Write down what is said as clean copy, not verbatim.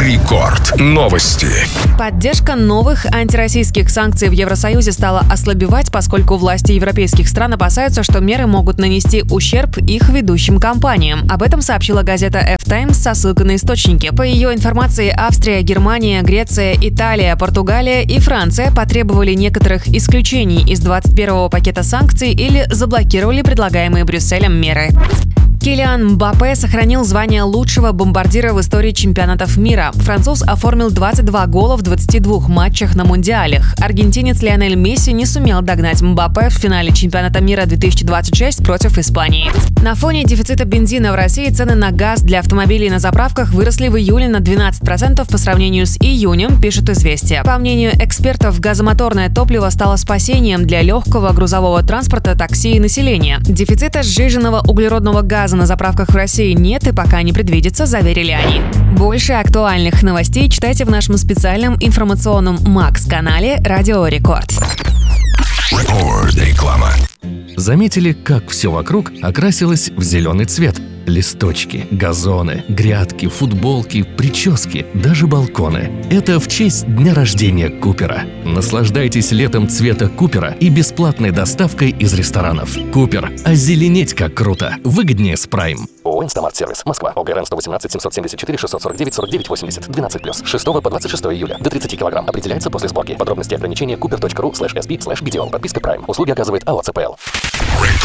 Рекорд. Новости. Поддержка новых антироссийских санкций в Евросоюзе стала ослабевать, поскольку власти европейских стран опасаются, что меры могут нанести ущерб их ведущим компаниям. Об этом сообщила газета F-Times со ссылкой на источники. По ее информации, Австрия, Германия, Греция, Италия, Португалия и Франция потребовали некоторых исключений из 21-го пакета санкций или заблокировали предлагаемые Брюсселем меры. Килиан Мбаппе сохранил звание лучшего бомбардира в истории чемпионатов мира. Француз оформил 22 гола в 22 матчах на мундиалях. Аргентинец Лионель Месси не сумел догнать Мбаппе в финале чемпионата мира 2026 против Испании. На фоне дефицита бензина в России цены на газ для автомобилей на заправках выросли в июле на 12% по сравнению с июнем, пишет «Известия». По мнению экспертов, газомоторное топливо стало спасением для легкого грузового транспорта, такси и населения. Дефицита сжиженного углеродного газа на заправках в России нет и пока не предвидится, заверили они. Больше актуальных новостей читайте в нашем специальном информационном Макс-канале «Радио Рекорд». Реклама. Заметили, как все вокруг окрасилось в зеленый цвет? Листочки, газоны, грядки, футболки, прически, даже балконы. Это в честь дня рождения Купера. Наслаждайтесь летом цвета Купера и бесплатной доставкой из ресторанов. Купер. Озеленеть как круто. Выгоднее с Prime. ООО «Инстамарт-сервис». Москва. ОГРН 118 774 649 49 80. 12+. 6 по 26 июля. До 30 килограмм. Определяется после сборки. Подробности и ограничения cooper.ru/sb/bto. Подписка Prime. Услуги оказывает АО «ЦПЛ».